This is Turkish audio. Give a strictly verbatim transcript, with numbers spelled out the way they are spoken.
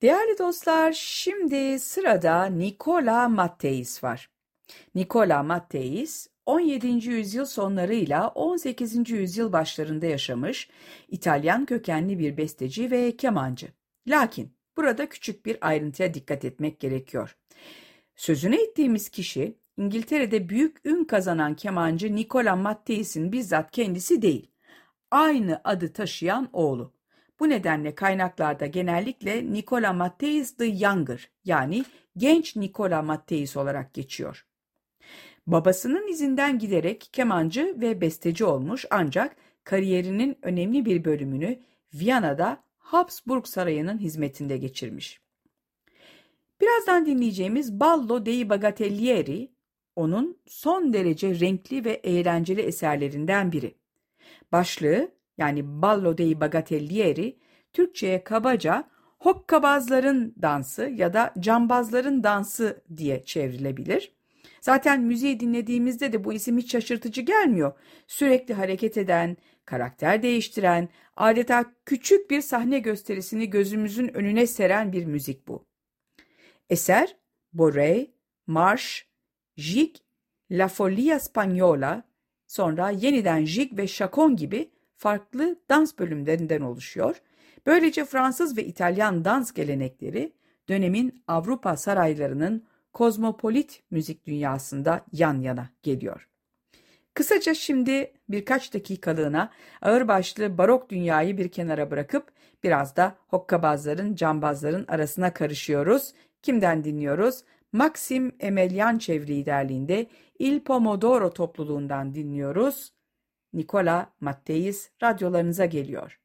Değerli dostlar, şimdi sırada Nicola Matteis var. Nicola Matteis, on yedinci yüzyıl sonlarıyla on sekizinci yüzyıl başlarında yaşamış İtalyan kökenli bir besteci ve kemancı. Lakin burada küçük bir ayrıntıya dikkat etmek gerekiyor. Sözüne ettiğimiz kişi, İngiltere'de büyük ün kazanan kemancı Nicola Matteis'in bizzat kendisi değil, aynı adı taşıyan oğlu. Bu nedenle kaynaklarda genellikle Nicola Matteis the Younger, yani genç Nicola Matteis olarak geçiyor. Babasının izinden giderek kemancı ve besteci olmuş, ancak kariyerinin önemli bir bölümünü Viyana'da Habsburg Sarayı'nın hizmetinde geçirmiş. Birazdan dinleyeceğimiz Ballo dei Bagatellieri, onun son derece renkli ve eğlenceli eserlerinden biri. Başlığı, yani Ballo dei Bagatellieri, Türkçe'ye kabaca hokkabazların dansı ya da cambazların dansı diye çevrilebilir. Zaten müziği dinlediğimizde de bu isim hiç şaşırtıcı gelmiyor. Sürekli hareket eden, karakter değiştiren, adeta küçük bir sahne gösterisini gözümüzün önüne seren bir müzik bu. Eser, Borey, Marş, Jig, La Follia Spagnola, sonra yeniden Jig ve Chacon gibi farklı dans bölümlerinden oluşuyor. Böylece Fransız ve İtalyan dans gelenekleri dönemin Avrupa saraylarının kozmopolit müzik dünyasında yan yana geliyor. Kısaca şimdi birkaç dakikalığına ağırbaşlı barok dünyayı bir kenara bırakıp biraz da hokkabazların, cambazların arasına karışıyoruz. Kimden dinliyoruz? Maxim Emeliançev liderliğinde Il Pomodoro topluluğundan dinliyoruz. Nicola Matteis radyolarınıza geliyor.